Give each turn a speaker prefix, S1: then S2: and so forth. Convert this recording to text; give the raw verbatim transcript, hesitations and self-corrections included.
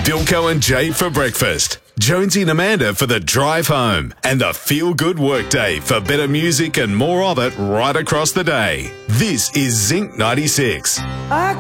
S1: Dilko and Jade for breakfast. Jonesy and Amanda for the drive home. And the feel-good workday for better music and more of it right across the day. This is Zinc ninety-six.